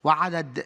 وعدد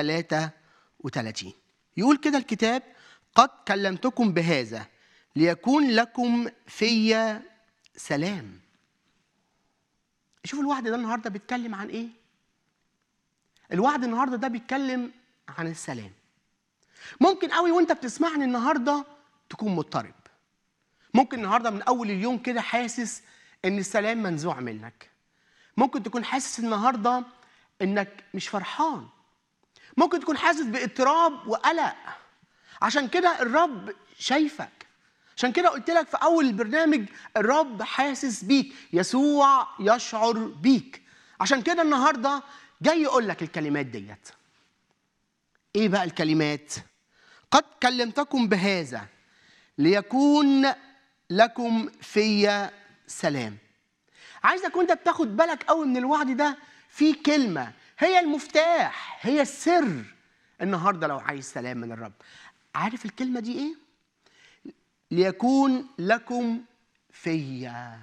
33 يقول كده الكتاب: قد كلمتكم بهذا ليكون لكم في سلام. شوفوا الوعد ده النهارده بيتكلم عن ايه؟ الوعد النهارده ده بيتكلم عن السلام. ممكن قوي وانت بتسمعني النهارده تكون مضطرب. ممكن النهارده من اول اليوم كده حاسس ان السلام منزوع منك. ممكن تكون حاسس النهارده انك مش فرحان. ممكن تكون حاسس باضطراب وقلق. عشان كده الرب شايفك. عشان كده قلت لك في اول البرنامج الرب حاسس بيك، يسوع يشعر بيك. عشان كده النهارده جاي يقول لك الكلمات ديت. ايه بقى الكلمات؟ قد كلمتكم بهذا ليكون لكم في سلام. عايزك وانت بتاخد بالك قوي من الوعد ده، في كلمه هي المفتاح، هي السر النهارده لو عايز سلام من الرب. عارف الكلمه دي ايه؟ ليكون لكم فيا.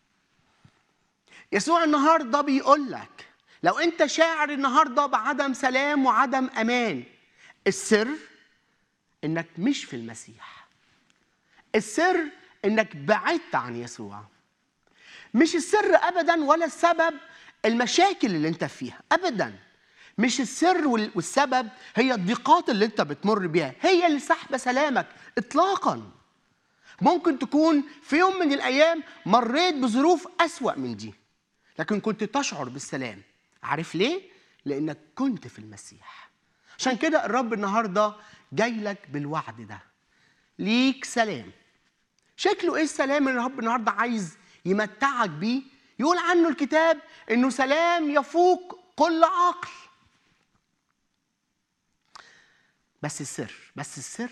يسوع النهارده بيقول لك لو انت شاعر النهارده بعدم سلام وعدم امان، السر انك مش في المسيح. السر انك بعدت عن يسوع. مش السر ابدا ولا السبب المشاكل اللي انت فيها ابدا. مش السر والسبب هي الضيقات اللي انت بتمر بيها هي اللي سحبه سلامك اطلاقا. ممكن تكون في يوم من الايام مريت بظروف اسوأ من دي، لكن كنت تشعر بالسلام. عارف ليه؟ لانك كنت في المسيح. عشان كده الرب النهارده جاي لك بالوعد ده، ليك سلام. شكله ايه السلام اللي الرب النهارده عايز يمتعك بيه؟ يقول عنه الكتاب انه سلام يفوق كل عقل. بس السر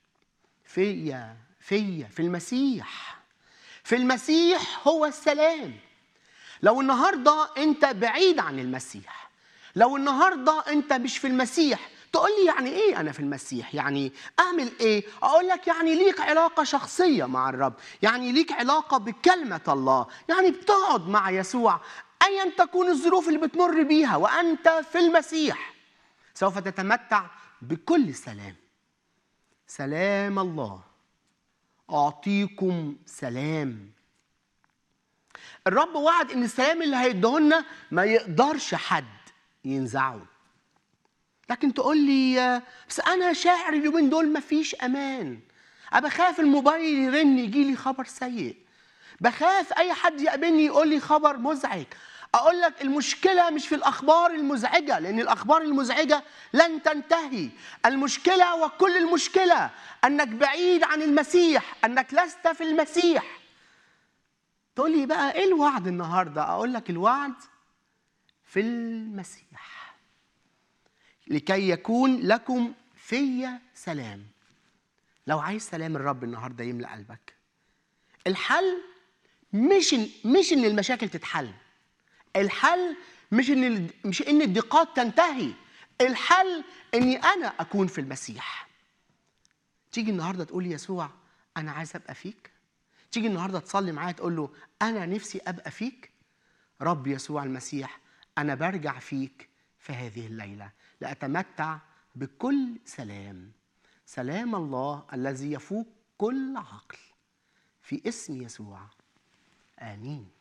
في المسيح. في المسيح هو السلام. لو النهارده انت بعيد عن المسيح، لو النهارده انت مش في المسيح، تقول لي يعني ايه انا في المسيح؟ يعني اعمل ايه؟ اقول لك يعني ليك علاقه شخصيه مع الرب، يعني ليك علاقه بكلمه الله، يعني بتقعد مع يسوع ايا تكون الظروف اللي بتمر بيها وانت في المسيح سوف تتمتع بكل سلام. سلام الله اعطيكم سلام. الرب وعد ان السلام اللي هيديهولنا ما يقدرش حد ينزعه. لكن تقول لي بس انا شاعر اليومين دول ما فيش امان. انا بخاف الموبايل يرن يجي لي خبر سيء. بخاف اي حد يقابلني يقول لي خبر مزعج. اقول لك المشكله مش في الاخبار المزعجه، لان الاخبار المزعجه لن تنتهي. المشكله وكل المشكله انك بعيد عن المسيح، انك لست في المسيح. تقول لي بقى ايه الوعد النهارده؟ اقول لك الوعد في المسيح لكي يكون لكم في سلام. لو عايز سلام الرب النهارده يملأ قلبك، الحل مش ان المشاكل تتحل. الحل مش ان الضيقات تنتهي. الحل اني انا اكون في المسيح. تيجي النهارده تقول لي يسوع انا عايز ابقى فيك. تيجي النهارده تصلي معايا تقول له انا نفسي ابقى فيك. رب يسوع المسيح انا برجع فيك في هذه الليله لاتمتع بكل سلام. سلام الله الذي يفوق كل عقل، في اسم يسوع، آمين.